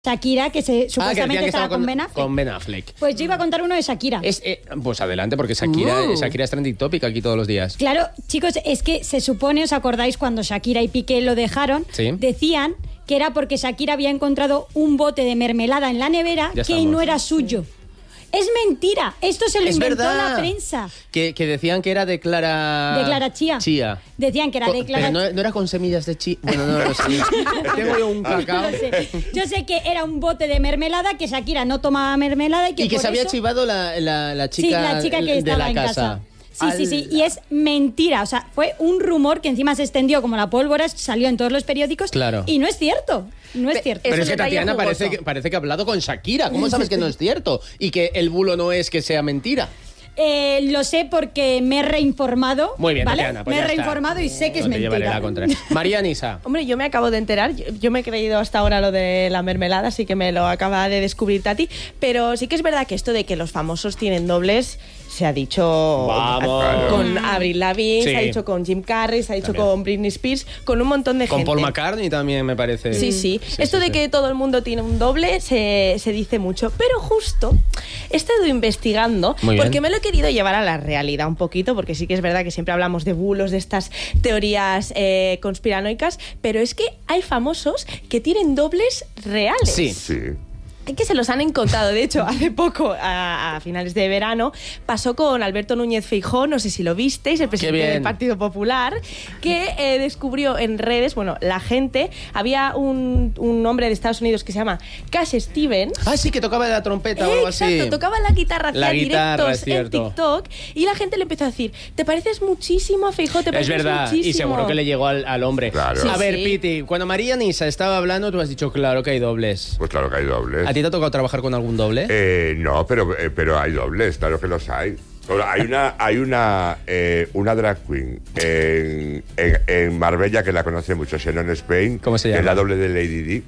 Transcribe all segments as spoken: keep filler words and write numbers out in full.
Shakira, que se supuestamente ah, que estaba con, con Ben Affleck. Con Ben Affleck. Pues yo iba a contar uno de Shakira. Es, eh, pues adelante, porque Shakira, uh. Shakira es trending topic aquí todos los días. Claro, chicos, es que se supone, ¿os acordáis cuando Shakira y Piqué lo dejaron? Sí. Decían que era porque Shakira había encontrado un bote de mermelada en la nevera que no era suyo. Es mentira, esto se lo es inventó verdad. la prensa. Que, que decían que era de Clara... De Clara Chía. Chía. Decían que era Co- de Clara... Pero no, no era con semillas de chía. Bueno, no, no sé. Tengo yo un cacao. No sé. Yo sé que era un bote de mermelada, que Shakira no tomaba mermelada y que Y que por se había eso... chivado la, la, la chica, sí, la chica que de estaba la en casa. casa. Sí, Al... sí, sí, y es mentira, o sea, fue un rumor que encima se extendió como la pólvora, salió en todos los periódicos, claro. Y no es cierto, no es Pe- cierto. Pero Es es que un detalle Tatiana parece jugoso. que, parece que ha hablado con Shakira. ¿Cómo sabes que no es cierto? Y que el bulo no es que sea mentira. Eh, lo sé porque me he reinformado. Muy bien, ¿vale? Tatiana, pues me he ya está. reinformado y sé que No es te llevaré mentira. la contra. María Nisa. Hombre, yo me acabo de enterar, yo, yo me he creído hasta ahora lo de la mermelada, así que me lo acaba de descubrir Tati, pero sí que es verdad que esto de que los famosos tienen dobles se ha dicho Vamos. a- con Avril Lavigne, Sí. se ha dicho con Jim Carrey, se ha dicho También. con Britney Spears, con un montón de Con gente. Paul McCartney también me parece. Sí, sí. Sí, Esto sí, de sí. que todo el mundo tiene un doble se, se dice mucho, pero justo he estado investigando Muy bien. porque me lo he querido llevar a la realidad un poquito, porque sí que es verdad que siempre hablamos de bulos, de estas teorías eh, conspiranoicas, pero es que hay famosos que tienen dobles reales. Sí. Sí. Que se los han encontrado, de hecho, hace poco, a, a finales de verano, pasó con Alberto Núñez Feijóo, no sé si lo visteis, el presidente bien. del Partido Popular, que eh, descubrió en redes, bueno, la gente, había un, un hombre de Estados Unidos que se llama Cash Stevens. Ah, sí, que tocaba la trompeta o algo así. Exacto, tocaba la guitarra, hacía La guitarra, directos es cierto. en TikTok y la gente le empezó a decir, te pareces muchísimo a Feijóo, te Es pareces verdad, muchísimo. y seguro que le llegó al, al hombre. Claro. Sí, a ver, sí. Piti, cuando María Nisa estaba hablando, tú has dicho, claro que hay dobles. Pues claro que hay dobles. ¿A ti te ha tocado trabajar con algún doble? Eh, no, pero, eh, pero hay dobles, claro que los hay. Bueno, hay una, hay una, eh, una drag queen en, en, en Marbella que la conoce mucho, Shannon Spain. ¿Cómo se que llama? es la doble de Lady Di.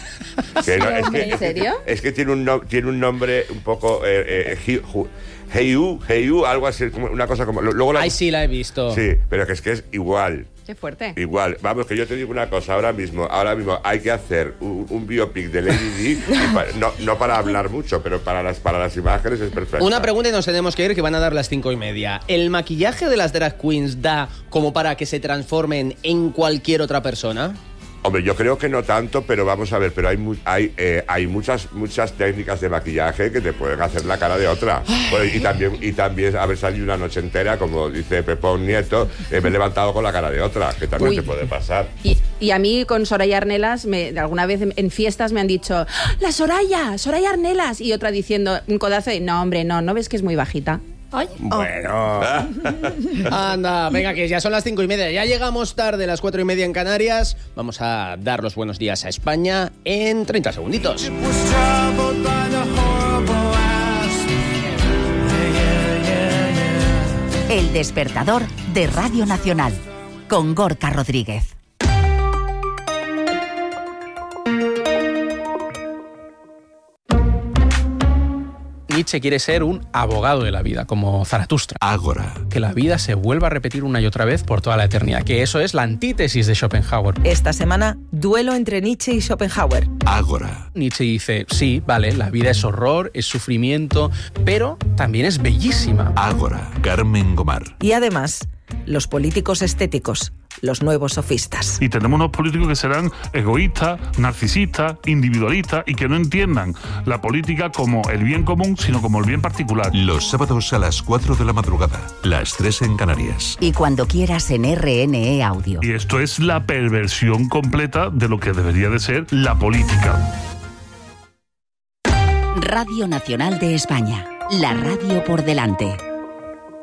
Que no, es que, ¿En serio? Es que, es que tiene, un no- tiene un nombre un poco... Eh, eh, He- Hu- Heyu, Heyu, algo así, como una cosa como... Luego la, Ay, sí, la he visto. Sí, pero que es que es igual. Qué fuerte. Igual, vamos, que yo te digo una cosa, ahora mismo, ahora mismo hay que hacer un, un biopic de Lady Di, y pa- no, no para hablar mucho, pero para las, para las imágenes es perfecto. Una pregunta y nos tenemos que ir, que van a dar las cinco y media. ¿El maquillaje de las drag queens da como para que se transformen en cualquier otra persona? Hombre, yo creo que no tanto, pero vamos a ver, pero hay mu- hay eh, hay muchas muchas técnicas de maquillaje que te pueden hacer la cara de otra. Pues, y también y también haber salido una noche entera, como dice Pepón Nieto, eh, me he levantado con la cara de otra, que también Uy. te puede pasar. Y, y a mí con Soraya Arnelas, me, alguna vez en, en fiestas me han dicho, ¡Ah, la Soraya, Soraya Arnelas, y otra diciendo, un codazo y no, hombre, no, ¿no ves que es muy bajita? Ay, Bueno. Anda, venga, que ya son las cinco y media. Ya llegamos tarde, las cuatro y media en Canarias. Vamos a dar los buenos días a España en treinta segunditos. El despertador de Radio Nacional, con Gorka Rodríguez. Nietzsche quiere ser un abogado de la vida, como Zaratustra. Ágora. Que la vida se vuelva a repetir una y otra vez por toda la eternidad, que eso es la antítesis de Schopenhauer. Esta semana, duelo entre Nietzsche y Schopenhauer. Ágora. Nietzsche dice, sí, vale, la vida es horror, es sufrimiento, pero también es bellísima. Ágora. Carmen Gomar. Y además, los políticos estéticos, los nuevos sofistas. Y tenemos unos políticos que serán egoístas, narcisistas, individualistas y que no entiendan la política como el bien común, sino como el bien particular. Los sábados a las cuatro de la madrugada, las tres en Canarias. Y cuando quieras en R N E Audio. Y esto es la perversión completa de lo que debería de ser la política. Radio Nacional de España, la radio por delante.